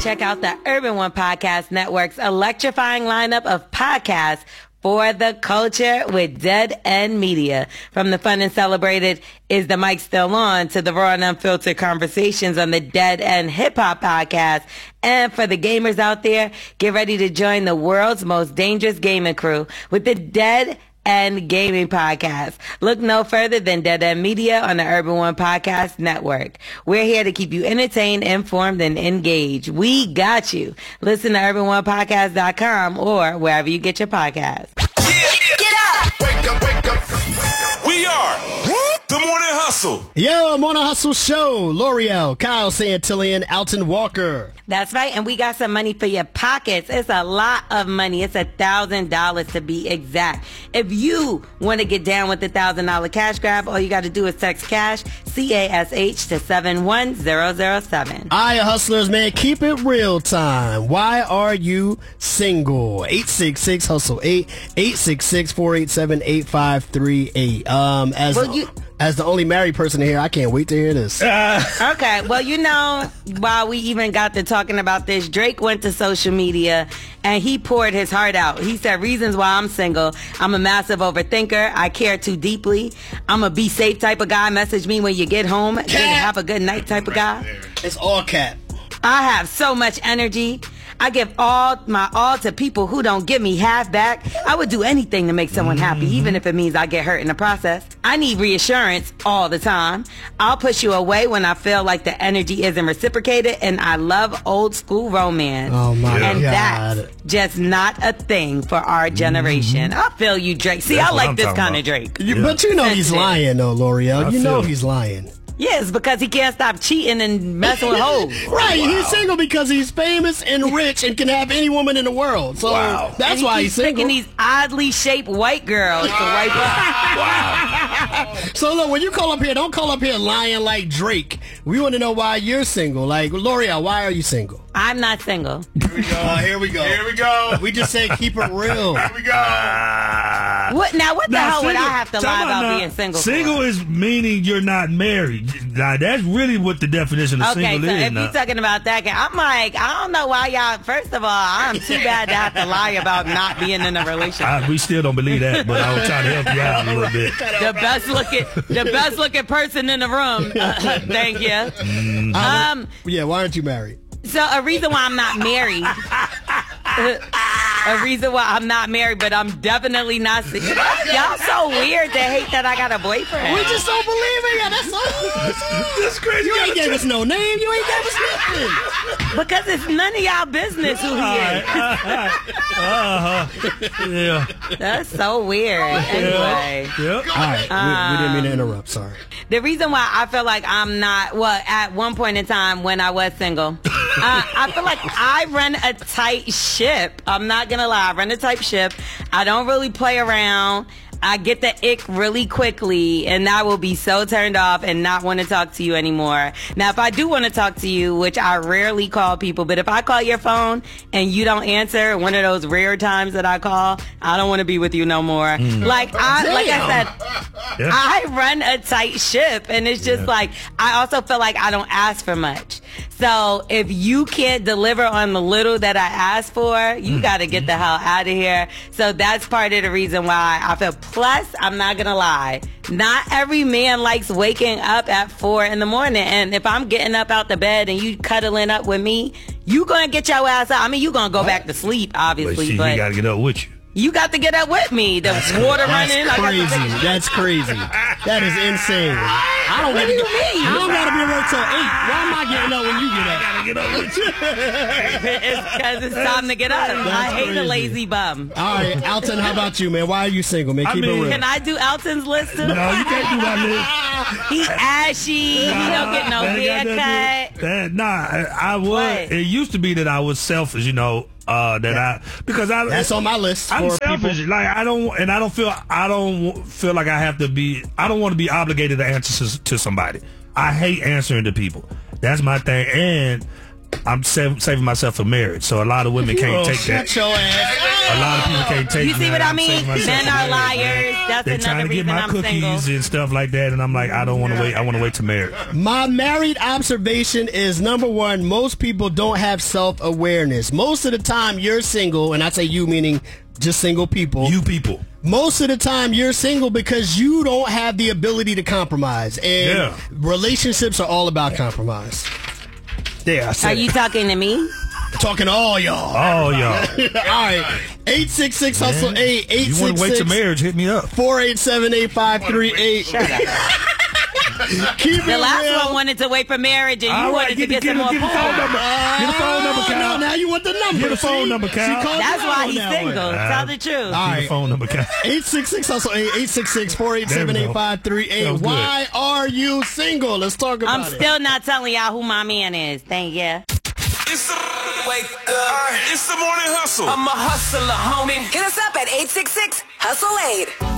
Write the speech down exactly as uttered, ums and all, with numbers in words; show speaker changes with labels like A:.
A: Check out the Urban One Podcast Network's electrifying lineup of podcasts for the culture with Dead End Media. From the fun and celebrated Is the Mic Still On to the raw and unfiltered conversations on the Dead End Hip Hop Podcast. And for the gamers out there, get ready to join the world's most dangerous gaming crew with the Dead End Gaming Podcast. Look no further than Dead End Media on the Urban One Podcast Network. We're here to keep you entertained, informed, and engaged. We got you. Listen to urban one podcast dot com or wherever you get your podcasts.
B: Yeah. Get up! Wake up, wake up. We are the Morning Hustle.
C: Yo, Morning Hustle Show. L'Oreal, Kyle Santillan, Alton Walker.
A: That's right, and we got some money for your pockets. It's a lot of money. It's a thousand dollars to be exact. If you want to get down with the thousand dollar cash grab, all you got to do is text cash C A S H to seven one zero zero seven.
C: Aye, hustlers, man, keep it real time. Why are you single? eight six six hustle eight eight six six four eight seven eight five three eight. Um, as
A: well, you.
C: As the only married person here, I can't wait to hear this.
A: Uh, okay, well, you know, while we even got to talking about this, Drake went to social media and he poured his heart out. He said, reasons why I'm single. I'm a massive overthinker. I care too deeply. I'm a be safe type of guy. Message me when you get home. Cat. Have a good night type of guy.
C: It's all cat.
A: I have so much energy. I give all my all to people who don't give me half back. I would do anything to make someone happy, even if it means I get hurt in the process. I need reassurance all the time. I'll push you away when I feel like the energy isn't reciprocated, and I love old school romance.
C: Oh my
A: and
C: God.
A: that's just not a thing for our generation. Mm-hmm. I feel you, Drake. See,
D: that's
A: I like this kind
D: about.
A: of Drake.
C: You, but you know he's lying, though, L'Oreal.
D: I
C: You know
D: feel.
C: he's lying.
A: Yes, because he can't stop cheating and messing with hoes.
C: Right, wow. He's single because he's famous and rich and can have any woman in the world. So
D: wow.
C: that's
A: he
C: why he's single.
A: Picking these oddly shaped white girls to wipe up.
D: Wow.
C: So look, when you call up here, don't call up here lying like Drake. We want to know why you're single. Like, L'Oreal, why are you single?
A: I'm not single.
C: Here we go. Uh, here we go.
D: Here we go.
C: We just said keep it real.
D: Here we go.
A: What now? What the
D: Now,
A: hell would
D: single-
A: I have to
D: Talk
A: lie about
D: now,
A: being single?
D: Single
A: for?
D: is meaning you're not married. Now, that's really what the definition of
A: Okay,
D: single
A: so
D: is.
A: if
D: now.
A: you're talking about that, I'm like, I don't know why y'all. First of all, I'm too bad to have to lie about not being in a relationship.
D: I, we still don't believe that, but I was trying to help you out a little bit.
A: The best looking, the best looking person in the room. Uh, thank you.
D: Mm-hmm.
A: Um.
C: Yeah, why aren't you married?
A: So a reason why I'm not married. A reason why I'm not married, but I'm definitely not single. Y'all so weird to hate that I got a boyfriend.
C: We just don't believe in you. That's so
D: That's crazy.
C: You ain't gave us no name. You ain't gave us nothing.
A: Because it's none of y'all business who he is.
D: Uh-huh. Yeah.
A: That's so weird. Anyway.
D: Yeah.
C: All right, we, we didn't mean to interrupt. Sorry.
A: The reason why I feel like I'm not, well, at one point in time when I was single, uh, I feel like I run a tight ship. I'm not going to lie. I run a tight ship. I don't really play around. I get the ick really quickly, and I will be so turned off and not want to talk to you anymore. Now, if I do want to talk to you, which I rarely call people, but if I call your phone and you don't answer, one of those rare times that I call, I don't want to be with you no more. Mm. Like I, like I said, yeah. I run a tight ship, and it's just yeah. like, I also feel like I don't ask for much. So if you can't deliver on the little that I asked for, you mm. got to get the hell out of here. So that's part of the reason why I feel. Plus, I'm not going to lie. Not every man likes waking up at four in the morning. And if I'm getting up out the bed and you cuddling up with me, you going to get your ass out. I mean, you going to go what? back to sleep, obviously.
D: But see,
A: but
D: you got to get up with you.
A: You got to get up with me. The
C: That's
A: water
C: that's
A: running.
C: Crazy.
A: I got to
C: That's crazy. That is insane. I don't
A: what
C: gotta
A: do you
C: get,
A: mean?
C: I don't got to be awake till eight. Why am I getting up when you get up?
D: I got to get up with you.
A: It's because it's time to get up.
C: That's
A: I hate
C: crazy.
A: a lazy bum.
C: All right, Alton, how about you, man? Why are you single, man?
D: I
C: Keep
D: mean,
C: it real.
A: Can I do Alton's list too?
D: No, you can't do my list.
A: He ashy. He don't get no
D: That ain't got
A: haircut.
D: nothing- That, nah, I, I was.
A: What?
D: It used to be that I was selfish, you know. Uh, that I because I
C: That's on my list.
D: I'm
C: for
D: selfish.
C: people.
D: Like I don't, and I don't feel I don't feel like I have to be. I don't want to be obligated to answer to, to somebody. I hate answering to people. That's my thing, and I'm sav- saving myself for marriage. So a lot of women can't
C: Oh,
D: take
C: shut
D: that.
C: your ass.
D: A lot of people can't take
A: You see
D: me.
A: what I
D: I'm
A: mean?
D: taking myself
A: Men are
D: to marriage,
A: liars.
D: man.
A: That's
D: They're
A: another
D: trying to get
A: reason
D: my
A: I'm
D: cookies
A: single.
D: and stuff like that, and I'm like, I don't want to wait. I want to wait to marriage.
C: My married observation is, number one, most people don't have self-awareness. Most of the time you're single, and I say you meaning just single people.
D: You people.
C: Most of the time you're single because you don't have the ability to compromise. And
D: Yeah.
C: relationships are all about compromise. There, I said
A: Are
C: it.
A: you talking to me?
C: Talking to all y'all.
D: Oh, y'all.
C: All right. eight six six hustle
D: Man,
C: eight eight
D: You want
C: six
D: to wait to
C: six
D: marriage? Hit me up.
C: four eight seven eight five three eight.
A: Shut up.
C: Keep
A: The
C: it
A: last
C: real.
A: one wanted to wait for marriage, and you
D: All right,
A: wanted to
D: get,
A: get
D: the,
A: some
D: get,
A: more
D: the, get the phone
A: porn.
D: number. Get the phone number,
C: Oh,
D: Cal.
C: no, now you want the number.
D: Get the phone
C: See?
D: number, Cal.
C: She called
A: That's
C: you
A: why
C: out
A: he's
C: on that
A: single.
C: one.
A: Tell the truth.
C: All
D: Get
C: right.
D: the phone number, Cal.
C: eight six six hustle eight eight six six four eight seven eight five three eight.
D: Sounds good.
C: Why are you single? Let's talk about
A: I'm
C: it.
A: still not telling y'all who my man is. Thank you.
B: It's the wake up. It's the morning hustle.
E: I'm a hustler, homie. Hit us up at eight six six hustle eight.